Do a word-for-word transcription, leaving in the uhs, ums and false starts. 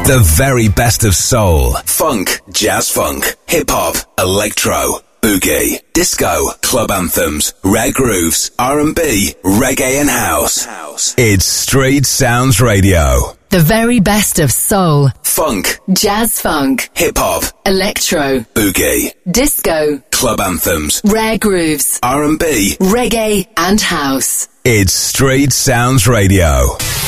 The very best of soul, funk, jazz funk, hip-hop, electro, boogie, disco, club anthems, rare grooves, R and B, reggae and house. It's Street Sounds Radio. The very best of soul, funk, jazz funk, hip-hop, electro, boogie, disco, club anthems, rare grooves, R and B, reggae and house. It's Street Sounds Radio.